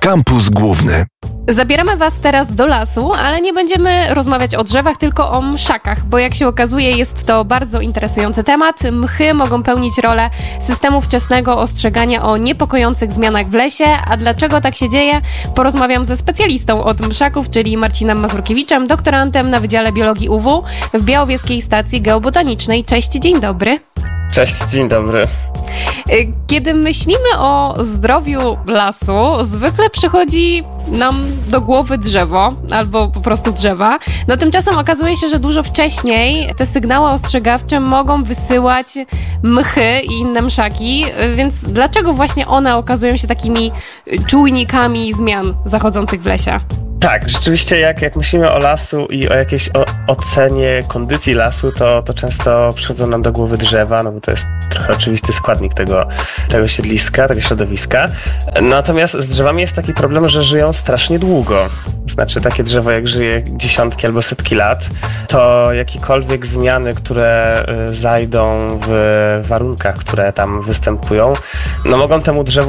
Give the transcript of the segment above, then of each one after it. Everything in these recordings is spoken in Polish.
Kampus Główny. Zabieramy Was teraz do lasu, ale nie będziemy rozmawiać o drzewach, tylko o mszakach, bo jak się okazuje, jest to bardzo interesujący temat. Mchy mogą pełnić rolę systemu wczesnego ostrzegania o niepokojących zmianach w lesie. A dlaczego tak się dzieje? Porozmawiam ze specjalistą od mszaków, czyli Marcinem Mazurkiewiczem, doktorantem na Wydziale Biologii UW w Białowieskiej Stacji Geobotanicznej. Cześć, dzień dobry. Cześć, dzień dobry. Kiedy myślimy o zdrowiu lasu, zwykle przychodzi nam do głowy drzewo albo po prostu drzewa. No tymczasem okazuje się, że dużo wcześniej te sygnały ostrzegawcze mogą wysyłać mchy i inne mszaki, więc dlaczego właśnie one okazują się takimi czujnikami zmian zachodzących w lesie? Tak, rzeczywiście jak myślimy o lasu i o jakiejś ocenie kondycji lasu, to często przychodzą nam do głowy drzewa, no bo to jest trochę oczywisty składnik tego siedliska, tego środowiska. Natomiast z drzewami jest taki problem, że żyją strasznie długo. Znaczy takie drzewo jak żyje dziesiątki albo setki lat, to jakiekolwiek zmiany, które zajdą w warunkach, które tam występują, no mogą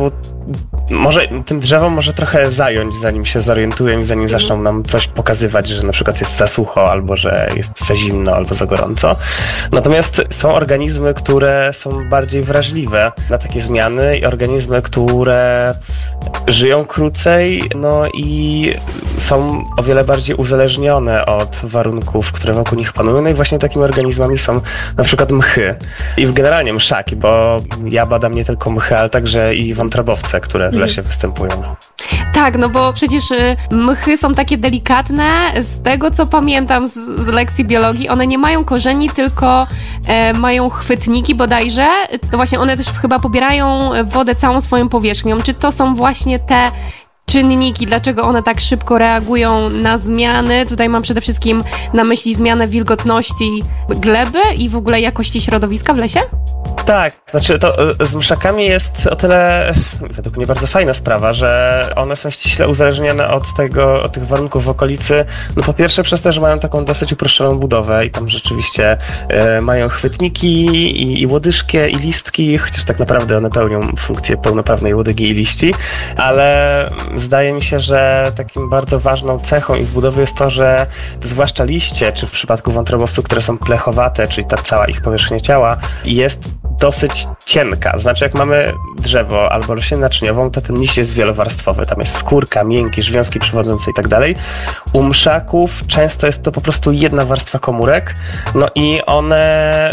tym drzewom może trochę zająć, zanim się zorientują i zanim zaczną nam coś pokazywać, że na przykład jest za sucho, albo że jest za zimno, albo za gorąco. Natomiast są organizmy, które są bardziej wrażliwe na takie zmiany i organizmy, które żyją krócej, no i są o wiele bardziej uzależnione od warunków, które wokół nich panują. No i właśnie takimi organizmami są na przykład mchy i generalnie mszaki, bo ja badam nie tylko mchy, ale także i wątrobowce, które w lesie występują. Tak, no bo przecież mchy są takie delikatne. Z tego, co pamiętam z lekcji biologii, one nie mają korzeni, tylko mają chwytniki bodajże. To właśnie one też chyba pobierają wodę całą swoją powierzchnią. Czy to są właśnie te czynniki, dlaczego one tak szybko reagują na zmiany? Tutaj mam przede wszystkim na myśli zmianę wilgotności gleby i w ogóle jakości środowiska w lesie? Tak, znaczy to z mszakami jest o tyle według mnie bardzo fajna sprawa, że one są ściśle uzależnione od tych warunków w okolicy. No po pierwsze przez to, że mają taką dosyć uproszczoną budowę i tam rzeczywiście mają chwytniki i łodyżkę i listki, chociaż tak naprawdę one pełnią funkcję pełnoprawnej łodygi i liści, ale zdaje mi się, że takim bardzo ważną cechą ich budowy jest to, że zwłaszcza liście, czy w przypadku wątrobowców, które są plechowate, czyli ta cała ich powierzchnia ciała jest dosyć cienka. Znaczy jak mamy drzewo albo roślinę naczyniową, to ten liść jest wielowarstwowy. Tam jest skórka, miękkiż, wiązki przewodzące i tak dalej. U mszaków często jest to po prostu jedna warstwa komórek, no i one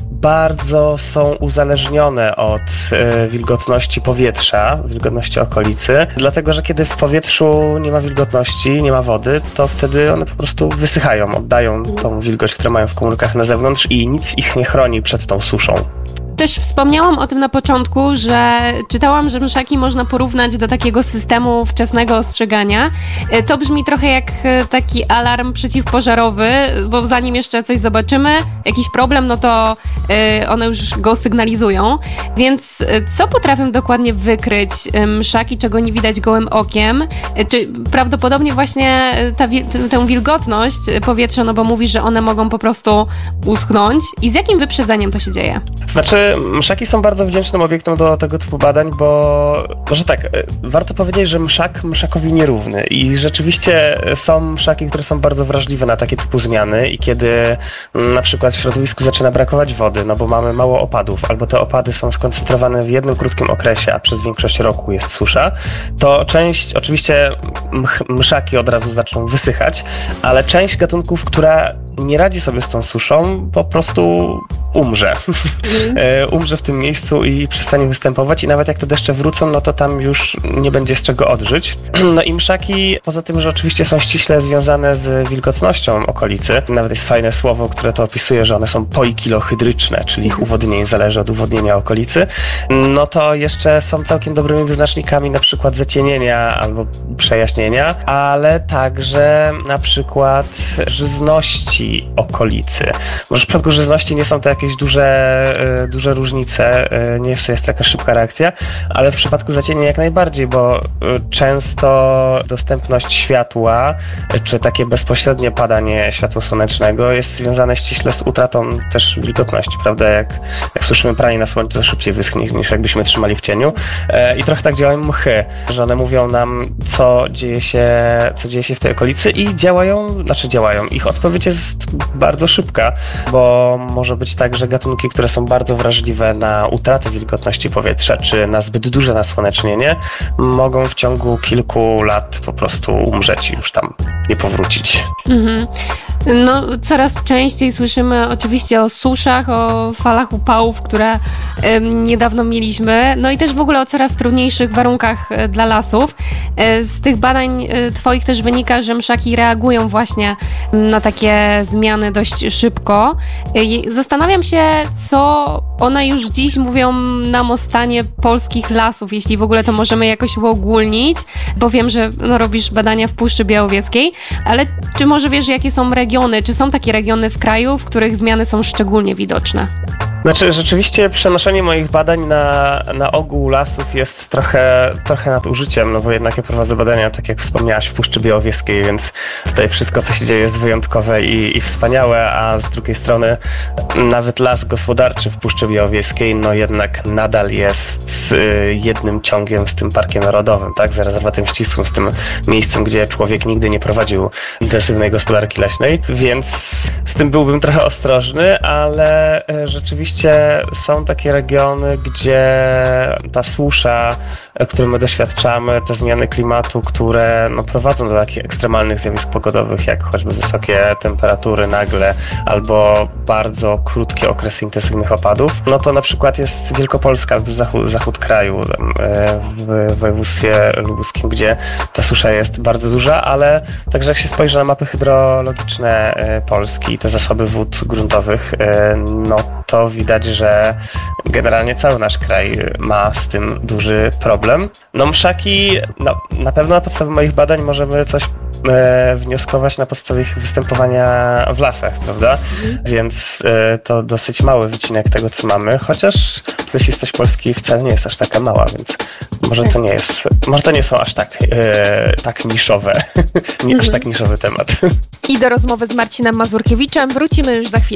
bardzo są uzależnione od wilgotności powietrza, wilgotności okolicy, dlatego że kiedy w powietrzu nie ma wilgotności, nie ma wody, to wtedy one po prostu wysychają, oddają tą wilgoć, którą mają w komórkach na zewnątrz i nic ich nie chroni przed tą suszą. Też wspomniałam o tym na początku, że czytałam, że mszaki można porównać do takiego systemu wczesnego ostrzegania. To brzmi trochę jak taki alarm przeciwpożarowy, bo zanim jeszcze coś zobaczymy, jakiś problem, no to one już go sygnalizują. Więc co potrafią dokładnie wykryć mszaki, czego nie widać gołym okiem? Czy prawdopodobnie właśnie tę wilgotność powietrza, no bo mówisz, że one mogą po prostu uschnąć. I z jakim wyprzedzeniem to się dzieje? Znaczy, mszaki są bardzo wdzięcznym obiektem do tego typu badań, bo może tak, warto powiedzieć, że mszak mszakowi nierówny i rzeczywiście są mszaki, które są bardzo wrażliwe na takie typu zmiany i kiedy na przykład w środowisku zaczyna brakować wody, no bo mamy mało opadów, albo te opady są skoncentrowane w jednym krótkim okresie, a przez większość roku jest susza, to oczywiście mszaki od razu zaczną wysychać, ale część gatunków, która nie radzi sobie z tą suszą, po prostu umrze. Umrze w tym miejscu i przestanie występować i nawet jak te deszcze wrócą, no to tam już nie będzie z czego odżyć. No i mszaki, poza tym, że oczywiście są ściśle związane z wilgotnością okolicy, nawet jest fajne słowo, które to opisuje, że one są poikilohydryczne, czyli ich uwodnienie zależy od uwodnienia okolicy, no to jeszcze są całkiem dobrymi wyznacznikami na przykład zacienienia albo przejaśnienia, ale także na przykład żyzności okolicy. Może w przypadku żyzności nie są to jakieś jakieś duże różnice, nie jest taka szybka reakcja, ale w przypadku zacieni jak najbardziej, bo często dostępność światła, czy takie bezpośrednie padanie światła słonecznego jest związane ściśle z utratą też wilgotności, prawda? Jak słyszymy, pranie na słońcu szybciej wyschnie niż jakbyśmy trzymali w cieniu. I trochę tak działają mchy, że one mówią nam, co dzieje się w tej okolicy i działają. Ich odpowiedź jest bardzo szybka, bo może być tak, że gatunki, które są bardzo wrażliwe na utratę wilgotności powietrza, czy na zbyt duże nasłonecznienie, mogą w ciągu kilku lat po prostu umrzeć i już tam nie powrócić. Mhm. No, coraz częściej słyszymy oczywiście o suszach, o falach upałów, które niedawno mieliśmy, no i też w ogóle o coraz trudniejszych warunkach dla lasów. Z tych badań twoich też wynika, że mszaki reagują właśnie na takie zmiany dość szybko. Zastanawiam się, co one już dziś mówią nam o stanie polskich lasów, jeśli w ogóle to możemy jakoś uogólnić, bo wiem, że robisz badania w Puszczy Białowieskiej, ale czy może wiesz, jakie są regiony, czy są takie regiony w kraju, w których zmiany są szczególnie widoczne? Znaczy, rzeczywiście przenoszenie moich badań na ogół lasów jest trochę nadużyciem, no bo jednak ja prowadzę badania, tak jak wspomniałaś, w Puszczy Białowieskiej, więc tutaj wszystko, co się dzieje, jest wyjątkowe i wspaniałe, a z drugiej strony nawet las gospodarczy w Puszczy Białowieskiej, no jednak nadal jest jednym ciągiem z tym parkiem narodowym, tak, z rezerwatem ścisłym, z tym miejscem, gdzie człowiek nigdy nie prowadził intensywnej gospodarki leśnej, więc z tym byłbym trochę ostrożny, ale rzeczywiście są takie regiony, gdzie ta susza, której my doświadczamy, te zmiany klimatu, które prowadzą do takich ekstremalnych zjawisk pogodowych, jak choćby wysokie temperatury nagle, albo bardzo krótkie okresy intensywnych opadów, no to na przykład jest Wielkopolska, zachód kraju, w województwie lubuskim, gdzie ta susza jest bardzo duża, ale także jak się spojrzy na mapy hydrologiczne Polski i te zasoby wód gruntowych, no to widać, że generalnie cały nasz kraj ma z tym duży problem. No mszaki, na pewno na podstawie moich badań możemy coś wnioskować na podstawie ich występowania w lasach, prawda? Więc to dosyć mały wycinek tego, co mamy, chociaż lesistość Polski wcale nie jest aż taka mała, więc może to nie są aż tak niszowe, aż tak niszowy temat. I do rozmowy z Marcinem Mazurkiewiczem wrócimy już za chwilę.